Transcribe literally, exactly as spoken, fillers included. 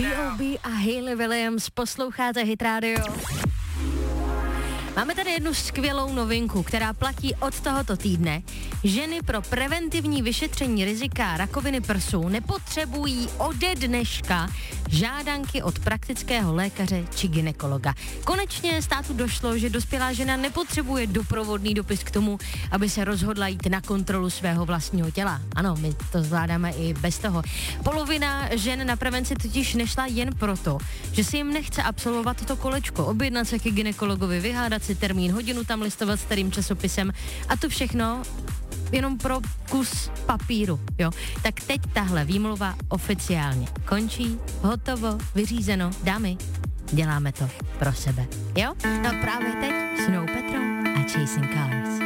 B O B a Hayley Williams, posloucháte Hit Radio. Máme tady jednu skvělou novinku, která platí od tohoto týdne. Ženy pro preventivní vyšetření rizika rakoviny prsu nepotřebují ode dneška žádanky od praktického lékaře či gynekologa. Konečně státu došlo, že dospělá žena nepotřebuje doprovodný dopis k tomu, aby se rozhodla jít na kontrolu svého vlastního těla. Ano, my to zvládáme i bez toho. Polovina žen na prevenci totiž nešla jen proto, že si jim nechce absolvovat to kolečko, objednat se ke gynekologovi, vyhádat si termín, hodinu tam listovat starým časopisem a to všechno jenom pro kus papíru, jo. Tak teď tahle výmluva oficiálně končí, hotovo, vyřízeno, dámy, děláme to pro sebe, jo. No právě teď Snow Patrol a Chasing Cars.